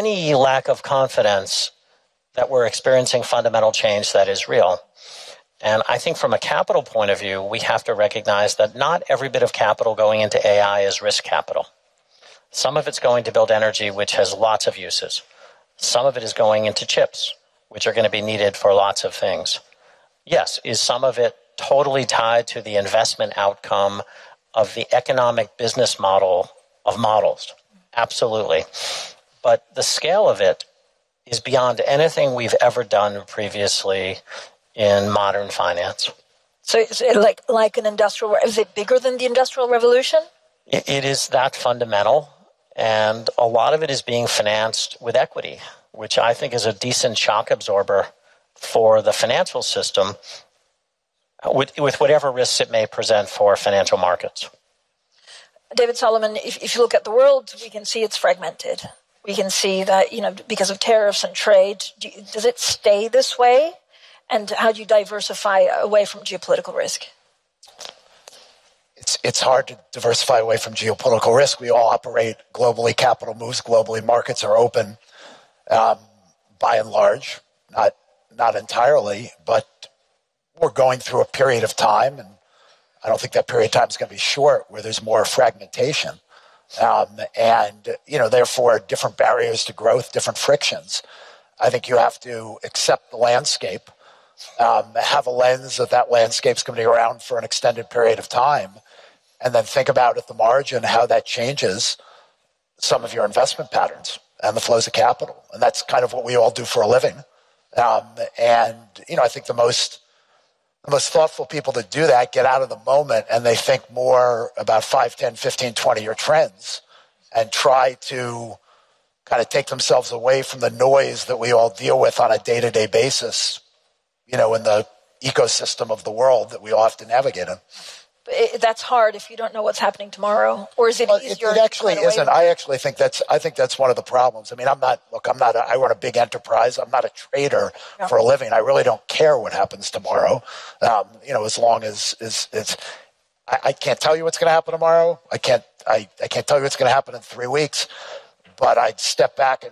any lack of confidence that we're experiencing fundamental change that is real. And I think from a capital point of view, we have to recognize that not every bit of capital going into AI is risk capital. Some of it's going to build energy, which has lots of uses. Some of it is going into chips, which are going to be needed for lots of things. Yes, is some of it totally tied to the investment outcome of the economic business model of models? Absolutely. But the scale of it is beyond anything we've ever done previously in modern finance. So is it like an industrial, is it bigger than the Industrial Revolution? It is that fundamental, and a lot of it is being financed with equity, which I think is a decent shock absorber for the financial system with whatever risks it may present for financial markets. David Solomon, if you look at the world, we can see it's fragmented. We can see that, because of tariffs and trade, does it stay this way? And how do you diversify away from geopolitical risk? It's hard to diversify away from geopolitical risk. We all operate globally. Capital moves globally. Markets are open, by and large, not entirely, but we're going through a period of time, and I don't think that period of time is going to be short, where there's more fragmentation. Therefore, different barriers to growth, different frictions. I think you have to accept the landscape, have a lens that landscape's going to be around for an extended period of time, and then think about at the margin how that changes some of your investment patterns and the flows of capital. And that's kind of what we all do for a living. I think the most thoughtful people that do that get out of the moment, and they think more about 5, 10, 15, 20-year trends and try to kind of take themselves away from the noise that we all deal with on a day-to-day basis, in the ecosystem of the world that we all have to navigate in. That's hard if you don't know what's happening tomorrow, or is it easier? It actually isn't. I think that's one of the problems. I mean, I run a big enterprise. I'm not a trader for a living. I really don't care what happens tomorrow. As long as it's, I can't tell you what's going to happen tomorrow. I can't tell you what's going to happen in 3 weeks, but I'd step back and